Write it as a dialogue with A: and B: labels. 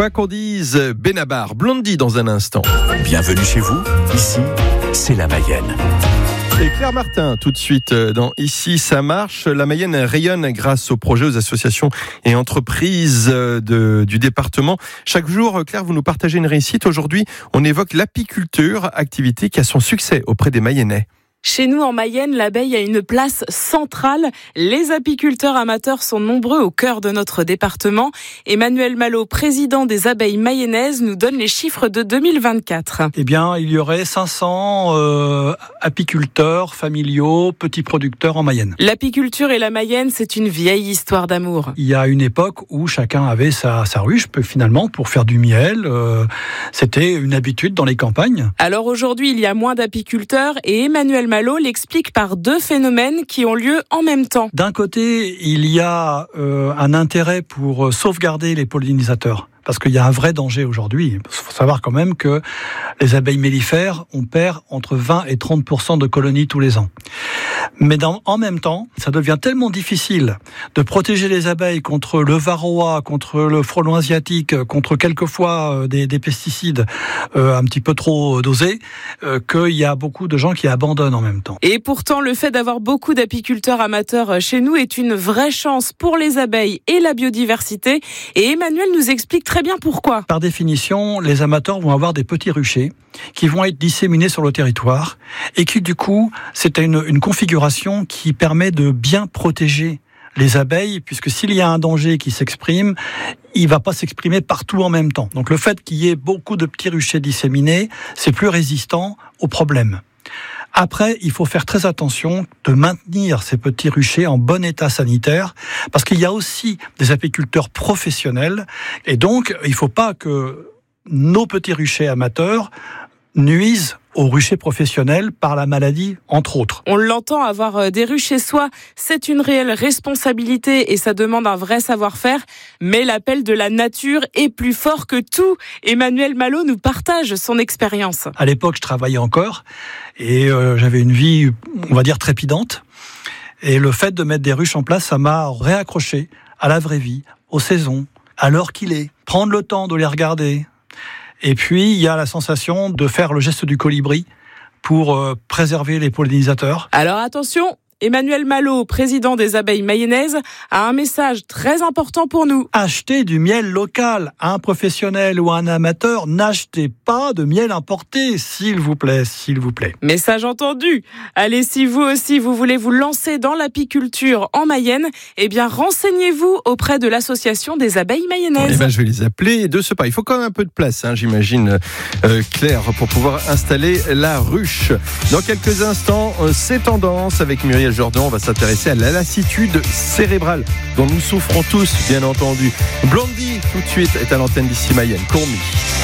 A: Quoi qu'on dise, Benabar, Blondie dans un instant.
B: Bienvenue chez vous, ici, c'est la Mayenne.
A: Et Claire Martin, tout de suite, dans Ici, ça marche. La Mayenne rayonne grâce aux projets, aux associations et entreprises du département. Chaque jour, Claire, vous nous partagez une réussite. Aujourd'hui, on évoque l'apiculture, activité qui a son succès auprès des Mayennais.
C: Chez nous, en Mayenne, l'abeille a une place centrale. Les apiculteurs amateurs sont nombreux au cœur de notre département. Emmanuel Malo, président des abeilles mayennaises, nous donne les chiffres de 2024.
D: Eh bien, il y aurait 500 apiculteurs familiaux, petits producteurs en Mayenne.
C: L'apiculture et la Mayenne, c'est une vieille histoire d'amour.
D: Il y a une époque où chacun avait sa ruche, finalement, pour faire du miel. C'était une habitude dans les campagnes.
C: Alors aujourd'hui, il y a moins d'apiculteurs et Emmanuel Malo l'explique par deux phénomènes qui ont lieu en même temps.
D: D'un côté, il y a un intérêt pour sauvegarder les pollinisateurs. Parce qu'il y a un vrai danger aujourd'hui. Il faut savoir quand même que les abeilles mellifères, on perd entre 20 et 30% de colonies tous les ans. Mais en même temps, ça devient tellement difficile de protéger les abeilles contre le varroa, contre le frelon asiatique, contre quelquefois des pesticides un petit peu trop dosés, qu'il y a beaucoup de gens qui abandonnent en même temps.
C: Et pourtant, le fait d'avoir beaucoup d'apiculteurs amateurs chez nous est une vraie chance pour les abeilles et la biodiversité. Et Emmanuel nous explique très bien pourquoi.
D: Par définition, les amateurs vont avoir des petits ruchers qui vont être disséminés sur le territoire et qui, du coup, c'est une configuration qui permet de bien protéger les abeilles, puisque s'il y a un danger qui s'exprime, il ne va pas s'exprimer partout en même temps. Donc le fait qu'il y ait beaucoup de petits ruchers disséminés, c'est plus résistant aux problèmes. Après, il faut faire très attention de maintenir ces petits ruchers en bon état sanitaire, parce qu'il y a aussi des apiculteurs professionnels, et donc il ne faut pas que nos petits ruchers amateurs nuisent aux ruchers professionnels par la maladie, entre autres.
C: On l'entend, avoir des ruches chez soi, c'est une réelle responsabilité et ça demande un vrai savoir-faire, mais l'appel de la nature est plus fort que tout. Emmanuel Malo nous partage son expérience.
D: À l'époque, je travaillais encore et j'avais une vie, on va dire, trépidante. Et le fait de mettre des ruches en place, ça m'a réaccroché à la vraie vie, aux saisons, à l'heure qu'il est. Prendre le temps de les regarder. Et puis, il y a la sensation de faire le geste du colibri pour préserver les pollinisateurs.
C: Alors attention, Emmanuel Malo, président des abeilles mayennaises, a un message très important pour nous.
D: Achetez du miel local. Un professionnel ou un amateur, n'achetez pas de miel importé, s'il vous plaît, s'il vous plaît.
C: Message entendu. Allez, si vous aussi, vous voulez vous lancer dans l'apiculture en Mayenne, eh bien, renseignez-vous auprès de l'association des abeilles mayennaises.
A: Eh ben, je vais les appeler de ce pas. Il faut quand même un peu de place, j'imagine, Claire, pour pouvoir installer la ruche. Dans quelques instants, c'est tendance avec Muriel Jordan. On va s'intéresser à la lassitude cérébrale dont nous souffrons tous, bien entendu. Blondie, tout de suite, est à l'antenne d'Ici Mayenne. Courmis.